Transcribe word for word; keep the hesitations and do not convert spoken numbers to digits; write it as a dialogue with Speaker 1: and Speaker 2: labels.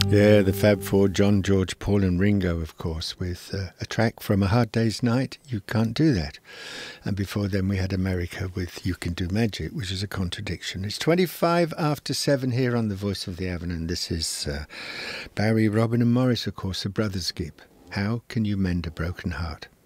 Speaker 1: Yeah, the Fab Four, John, George, Paul and Ringo, of course, with uh, a track from A Hard Day's Night, You Can't Do That. And before then we had America with You Can Do Magic, which is a contradiction. It's twenty-five after seven here on The Voice of the Avon, and this is uh, Barry, Robin and Morris, of course, the Brothers Gibb. How Can You Mend a Broken Heart?